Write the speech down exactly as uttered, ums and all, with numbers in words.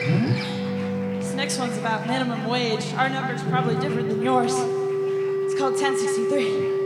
This next one's about minimum wage. Our number's probably different than yours. It's called ten sixty-three.